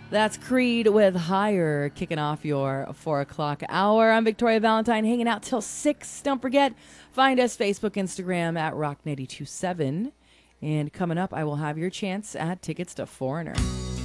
That's Creed with Higher, kicking off your 4 o'clock hour. I'm Victoria Valentine, hanging out till 6. Don't forget, find us Facebook, Instagram at Rock927. And coming up, I will have your chance at tickets to Foreigner.